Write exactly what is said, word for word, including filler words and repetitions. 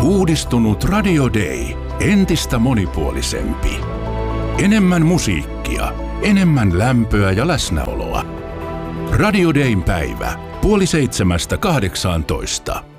Uudistunut Radio Day. Entistä monipuolisempi. Enemmän musiikkia, enemmän lämpöä ja läsnäoloa. Radio Dayn päivä. Puoli seitsemästä kahdeksaantoista.